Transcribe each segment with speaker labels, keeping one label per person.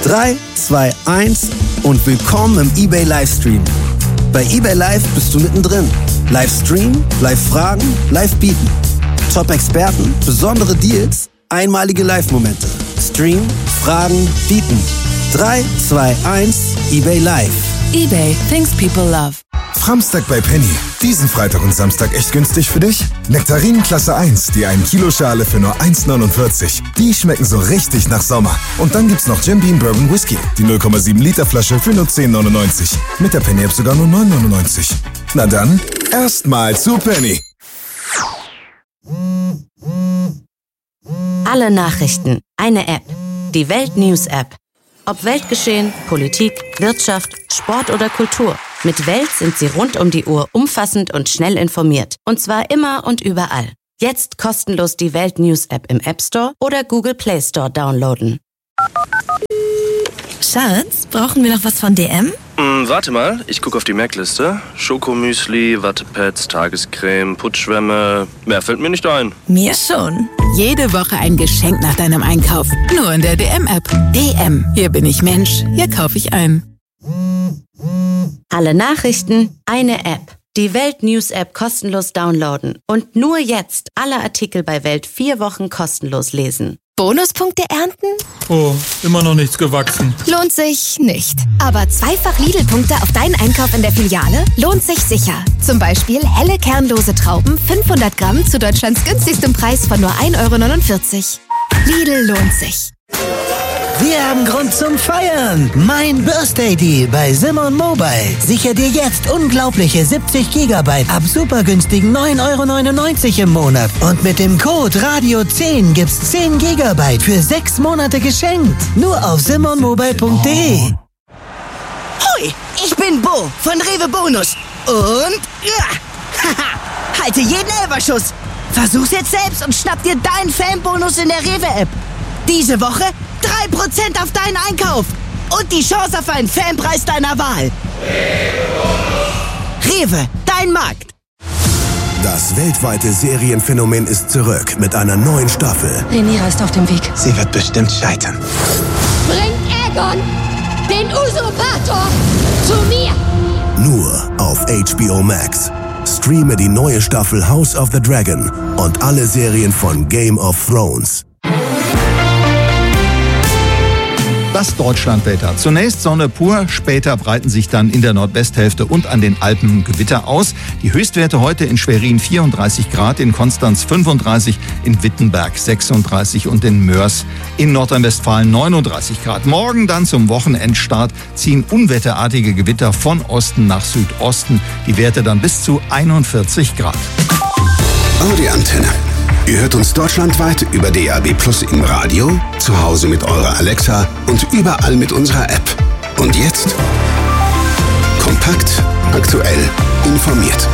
Speaker 1: 3, 2, 1 und willkommen im eBay Livestream. Bei eBay Live bist du mittendrin. Live streamen, live fragen, live bieten. Top-Experten, besondere Deals, einmalige Live-Momente. Stream, fragen, bieten. 3, 2, 1, eBay Live.
Speaker 2: eBay, things people love.
Speaker 3: Framstag bei Penny. Diesen Freitag und Samstag echt günstig für dich? Nektarinen Klasse 1, die 1 Kilo Schale für nur 1,49. Die schmecken so richtig nach Sommer. Und dann gibt's noch Jim Beam Bourbon Whisky, die 0,7 Liter Flasche für nur 10,99. Mit der Penny App sogar nur 9,99. Na dann, erstmal zu Penny.
Speaker 4: Alle Nachrichten, eine App. Die Welt News App. Ob Weltgeschehen, Politik, Wirtschaft, Sport oder Kultur. Mit Welt sind Sie rund um die Uhr umfassend und schnell informiert. Und zwar immer und überall. Jetzt kostenlos die Welt News App im App Store oder Google Play Store downloaden.
Speaker 2: Schatz, brauchen wir noch was von DM?
Speaker 5: Warte mal, ich gucke auf die Merkliste. Schokomüsli, Wattepads, Tagescreme, Putzschwämme. Mehr fällt mir nicht ein.
Speaker 2: Mir schon.
Speaker 6: Jede Woche ein Geschenk nach deinem Einkauf. Nur in der DM-App. DM. Hier bin ich Mensch. Hier kaufe ich ein.
Speaker 4: Alle Nachrichten, eine App. Die Welt News App kostenlos downloaden. Und nur jetzt alle Artikel bei Welt 4 Wochen kostenlos lesen.
Speaker 7: Bonuspunkte ernten?
Speaker 8: Oh, immer noch nichts gewachsen.
Speaker 7: Lohnt sich nicht. Aber zweifach Lidl-Punkte auf deinen Einkauf in der Filiale lohnt sich sicher. Zum Beispiel helle kernlose Trauben 500 Gramm zu Deutschlands günstigstem Preis von nur 1,49 €. Lidl lohnt sich.
Speaker 9: Wir haben Grund zum Feiern. Mein Birthday Deal bei Simon Mobile. Sicher dir jetzt unglaubliche 70 GB ab super günstigen 9,99 € im Monat. Und mit dem Code Radio10 gibt's 10 GB für 6 Monate geschenkt. Nur auf simonmobile.de.
Speaker 10: Hoi, ich bin Bo von Rewe Bonus. Und halte jeden Elferschuss. Versuch's jetzt selbst und schnapp dir deinen Fanbonus in der Rewe-App. Diese Woche 3% auf deinen Einkauf und die Chance auf einen Fanpreis deiner Wahl. Rewe, dein Markt.
Speaker 11: Das weltweite Serienphänomen ist zurück mit einer neuen Staffel.
Speaker 12: Rhaenyra ist auf dem Weg.
Speaker 13: Sie wird bestimmt scheitern.
Speaker 12: Bringt Aegon, den Usurpator, zu mir!
Speaker 11: Nur auf HBO Max. Streame die neue Staffel House of the Dragon und alle Serien von Game of Thrones.
Speaker 14: Das Deutschlandwetter. Zunächst Sonne pur, später breiten sich dann in der Nordwesthälfte und an den Alpen Gewitter aus. Die Höchstwerte heute in Schwerin 34 Grad, in Konstanz 35, in Wittenberg 36 und in Mörs in Nordrhein-Westfalen 39 Grad. Morgen dann zum Wochenendstart ziehen unwetterartige Gewitter von Osten nach Südosten. Die Werte dann bis zu 41 Grad.
Speaker 11: Audi Antenne. Ihr hört uns deutschlandweit über DAB+ im Radio, zu Hause mit eurer Alexa und überall mit unserer App. Und jetzt kompakt, aktuell, informiert.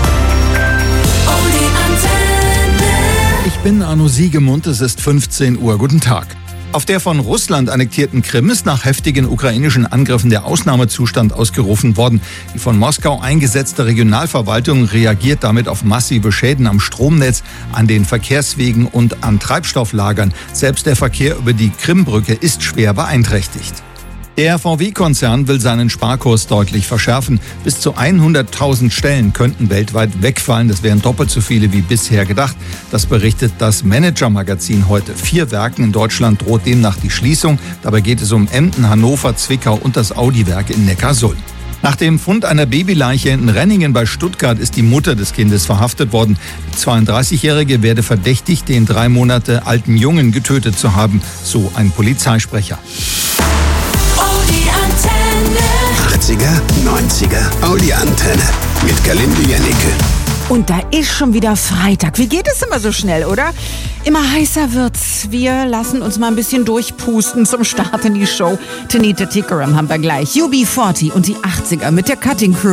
Speaker 14: Ich bin Arno Siegemund, es ist 15 Uhr. Guten Tag. Auf der von Russland annektierten Krim ist nach heftigen ukrainischen Angriffen der Ausnahmezustand ausgerufen worden. Die von Moskau eingesetzte Regionalverwaltung reagiert damit auf massive Schäden am Stromnetz, an den Verkehrswegen und an Treibstofflagern. Selbst der Verkehr über die Krimbrücke ist schwer beeinträchtigt. Der VW-Konzern will seinen Sparkurs deutlich verschärfen. Bis zu 100.000 Stellen könnten weltweit wegfallen. Das wären doppelt so viele wie bisher gedacht. Das berichtet das Manager-Magazin heute. 4 Werken in Deutschland droht demnach die Schließung. Dabei geht es um Emden, Hannover, Zwickau und das Audi-Werk in Neckarsulm. Nach dem Fund einer Babyleiche in Renningen bei Stuttgart ist die Mutter des Kindes verhaftet worden. Die 32-Jährige werde verdächtigt, den 3 Monate alten Jungen getötet zu haben, so ein Polizeisprecher.
Speaker 11: 80er, 90er, Audi Antenne mit Galinde Jennecke.
Speaker 6: Und da ist schon wieder Freitag. Wie geht es immer so schnell, oder? Immer heißer wird's. Wir lassen uns mal ein bisschen durchpusten zum Start in die Show. Tanita Tikaram haben wir gleich. UB40 und die 80er mit der Cutting Crew.